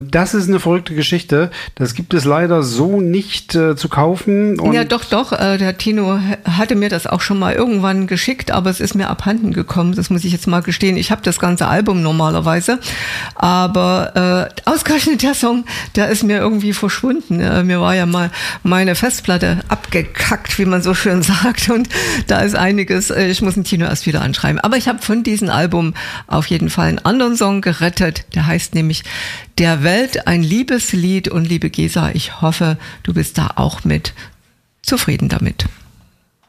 Das ist eine verrückte Geschichte. Das gibt es leider so nicht zu kaufen. Und ja, doch. Der Tino hatte mir das auch schon mal irgendwann geschickt, aber es ist mir abhanden gekommen. Das muss ich jetzt mal gestehen. Ich habe das ganze Album normalerweise, aber ausgerechnet der Song, der ist mir irgendwie verschwunden. Mir war ja mal meine Festplatte abgekackt, wie man so schön sagt. Und da ist einiges. Ich muss den Tino erst wieder anschreiben. Aber ich habe von diesem Album auf jeden Fall einen anderen Song gerettet. Der heißt nämlich Der Welt ein Liebeslied. Und liebe Gesa, ich hoffe, du bist da auch mit zufrieden damit.